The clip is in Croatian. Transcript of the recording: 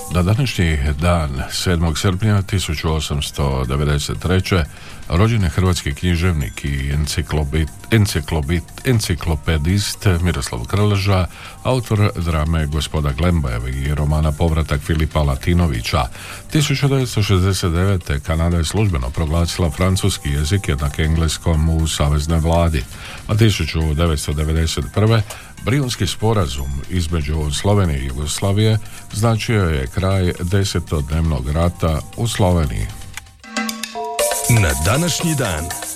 Na današnji dan, 7. srpnja 1893. rođen je hrvatski književnik i enciklopedist Miroslav Krleža, autor drame Gospoda Glembajev i romana Povratak Filipa Latinovića. 1969. Kanada je službeno proglasila francuski jezik jednak engleskom u saveznoj vladi, a 1991. Brijunski sporazum između Slovenije i Jugoslavije značio je kraj 10-dnevnog rata u Sloveniji. Na današnji dan